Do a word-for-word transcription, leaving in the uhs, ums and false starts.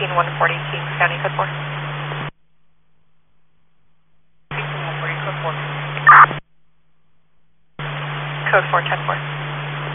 eighteen one forty, Kings County, code four. eighteen one forty, code four. Code four, ten four.